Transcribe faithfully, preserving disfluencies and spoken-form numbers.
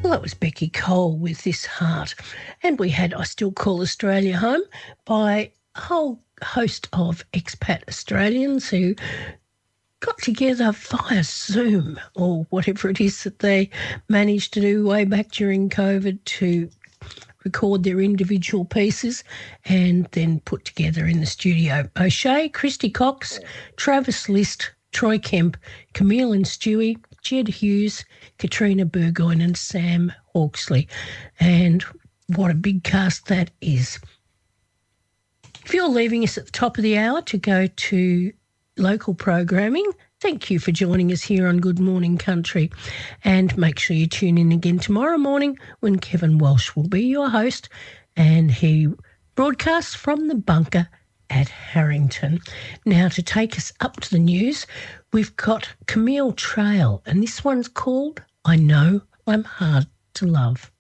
Well, that was Becky Cole with This Heart. And we had I Still Call Australia Home by a whole host of expat Australians who got together via Zoom or whatever it is that they managed to do way back during COVID to record their individual pieces and then put together in the studio. O'Shea, Christy Cox, Travis List, Troy Kemp, Camille and Stewie, Jed Hughes, Katrina Burgoyne and Sam Hawksley. And what a big cast that is. If you're leaving us at the top of the hour to go to local programming, thank you for joining us here on Good Morning Country. And make sure you tune in again tomorrow morning when Kevin Walsh will be your host and he broadcasts from the bunker at Harrington. Now, to take us up to the news, we've got Camille Trail, and this one's called I Know I'm Hard to Love.